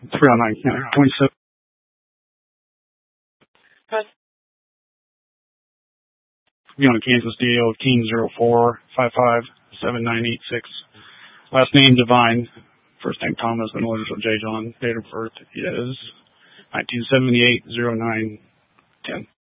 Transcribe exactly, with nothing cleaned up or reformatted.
three oh nine, yeah, twenty-seven. Be on a Kansas deal, King zero four five five seven nine eight six. Last name Divine. First name Thomas, and initial J. John. Date of birth is nineteen seventy-eight, oh nine ten.